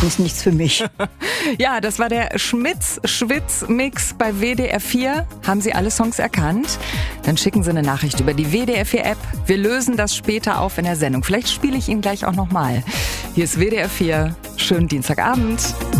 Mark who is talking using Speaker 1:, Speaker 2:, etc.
Speaker 1: ist nichts für mich.
Speaker 2: Ja, das war der Schmitz-Schwitz-Mix bei WDR 4. Haben Sie alle Songs erkannt? Dann schicken Sie eine Nachricht über die WDR 4 App. Wir lösen das später auf in der Sendung. Vielleicht spiele ich Ihnen gleich auch nochmal. Hier ist WDR 4. Schönen Dienstagabend.